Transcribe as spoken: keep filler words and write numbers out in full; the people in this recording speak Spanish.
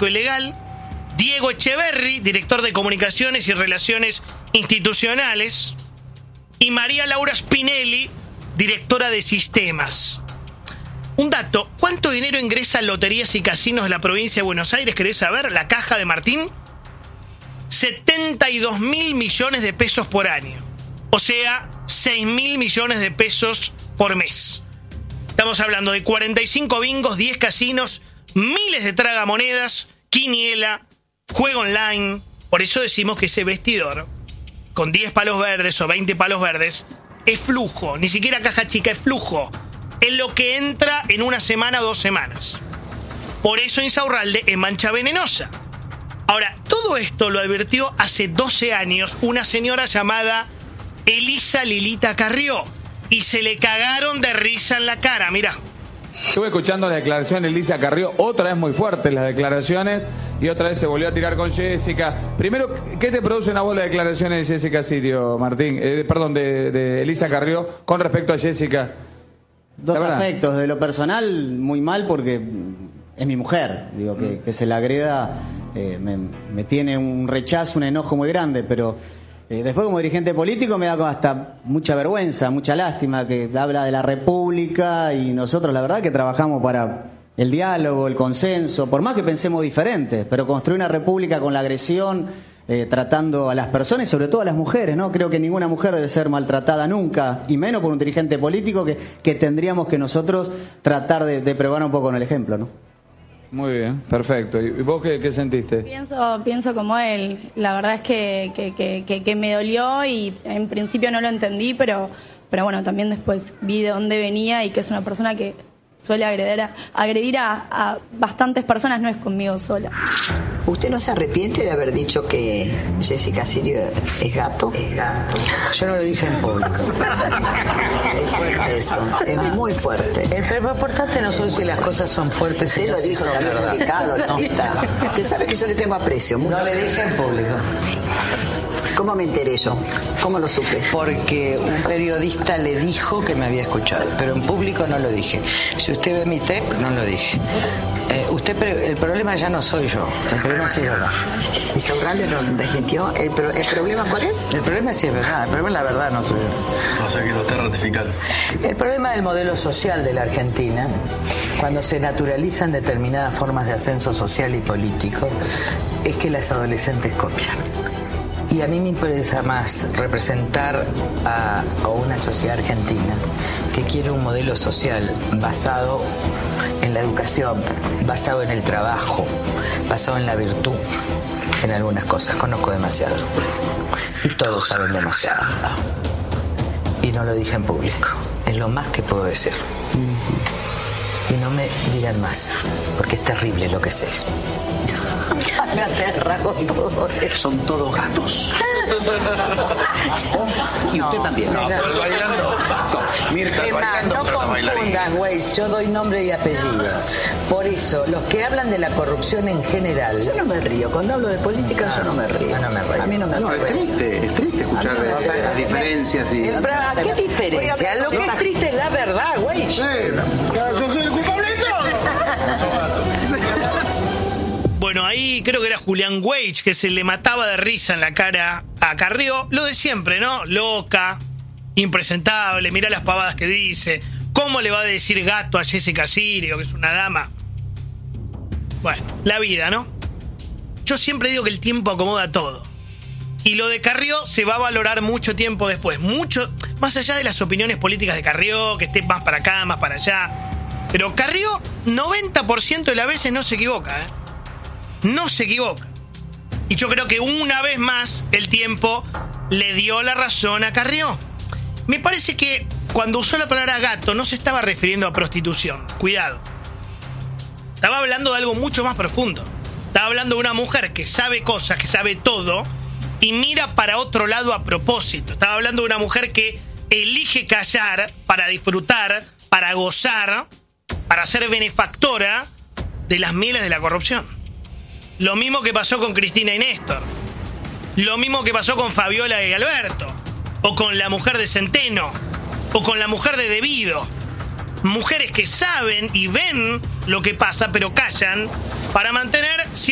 económico ilegal. Diego Echeverri, director de Comunicaciones y Relaciones Institucionales. Y María Laura Spinelli, directora de Sistemas. Un dato, ¿cuánto dinero ingresa en loterías y casinos de la provincia de Buenos Aires? ¿Querés saber? La caja de Martín. setenta y dos mil millones de pesos por año. O sea, seis mil millones de pesos por mes. Estamos hablando de cuarenta y cinco bingos, diez casinos, miles de tragamonedas, quiniela, juego online. Por eso decimos que ese vestidor, con diez palos verdes o veinte palos verdes, es flujo. Ni siquiera caja chica, es flujo. Es lo que entra en una semana o dos semanas. Por eso Insaurralde es mancha venenosa. Ahora, todo esto lo advirtió hace doce años una señora llamada Elisa Lilita Carrió. Y se le cagaron de risa en la cara, mirá. Estuve escuchando la declaración de Elisa Carrió, otra vez muy fuertes las declaraciones, y otra vez se volvió a tirar con Jessica. Primero, ¿qué te producen a vos las declaraciones de Jessica Sirio, Martín? Eh, perdón, de, de Elisa Carrió con respecto a Jessica. Dos aspectos. De lo personal, muy mal porque es mi mujer. Digo, que, que se la agreda eh, me, me tiene un rechazo, un enojo muy grande, pero eh, después como dirigente político me da hasta mucha vergüenza, mucha lástima, que habla de la República y nosotros la verdad que trabajamos para el diálogo, el consenso, por más que pensemos diferentes, pero construir una república con la agresión, eh, tratando a las personas y sobre todo a las mujeres, ¿no? Creo que ninguna mujer debe ser maltratada nunca, y menos por un dirigente político que, que tendríamos que nosotros tratar de, de pregonar un poco con el ejemplo, ¿no? Muy bien, perfecto. ¿Y vos qué, qué sentiste? Pienso, pienso como él. La verdad es que, que, que, que, que me dolió y en principio no lo entendí, pero, pero bueno, también después vi de dónde venía y que es una persona que suele agredir a, agredir a, a bastantes personas, no es conmigo sola. ¿Usted no se arrepiente de haber dicho que Jessica Sirio es gato? Es gato. Yo no lo dije en público. Es fuerte eso, es muy fuerte. El lo importante no son si las cosas son fuertes. Usted lo dijo, se había publicado, Lolita. Usted sabe que yo le tengo aprecio. No le dije en público. ¿Cómo me enteré yo? ¿Cómo lo supe? Porque un periodista le dijo que me había escuchado, pero en público no lo dije. Si usted ve mi tape, no lo dije. Eh, usted, el problema ya no soy yo, el problema sí es verdad. ¿Y Insaurralde lo desmintió? ¿El, pro, ¿El problema cuál es? El problema sí es verdad, el problema es la verdad, no soy yo. O sea que lo está ratificando. El problema del modelo social de la Argentina, cuando se naturalizan determinadas formas de ascenso social y político, es que las adolescentes copian. Y a mí me interesa más representar a, a una sociedad argentina que quiere un modelo social basado en la educación, basado en el trabajo, basado en la virtud, en algunas cosas. Conozco demasiado. Y todos saben demasiado. Y no lo dije en público. Es lo más que puedo decir. Y no me digan más, porque es terrible lo que sé. Me aterra con todo. Son todos gatos. Y usted no, también. No, pero el bailando. Mirta, es más, bailando, no pero la confundan, güey. Yo doy nombre y apellido. Por eso, los que hablan de la corrupción en general. Yo no me río. Cuando hablo de política, no, yo no me río. No, no me río. A mí no me hace No, es triste, es triste escuchar no las me diferencias y. El, ¿a qué diferencia? Lo que es triste es la verdad, güey. Sí, yo soy el culpable de todo. Bueno, ahí creo que era Julián Weich que se le mataba de risa en la cara a Carrió. Lo de siempre, ¿no? Loca, impresentable, mira las pavadas que dice. ¿Cómo le va a decir gato a Jessica Sirio, que es una dama? Bueno, la vida, ¿no? Yo siempre digo que el tiempo acomoda todo. Y lo de Carrió se va a valorar mucho tiempo después. Mucho, más allá de las opiniones políticas de Carrió, que esté más para acá, más para allá. Pero Carrió, noventa por ciento de las veces no se equivoca, ¿eh? No se equivoca. Y yo creo que una vez más el tiempo le dio la razón a Carrió. Me parece que cuando usó la palabra gato no se estaba refiriendo a prostitución. Cuidado. Estaba hablando de algo mucho más profundo. Estaba hablando de una mujer que sabe cosas, que sabe todo y mira para otro lado a propósito. Estaba hablando de una mujer que elige callar para disfrutar, para gozar, para ser benefactora de las mieles de la corrupción. Lo mismo que pasó con Cristina y Néstor. Lo mismo que pasó con Fabiola y Alberto. O con la mujer de Centeno. O con la mujer de Devido. Mujeres que saben y ven lo que pasa, pero callan para mantener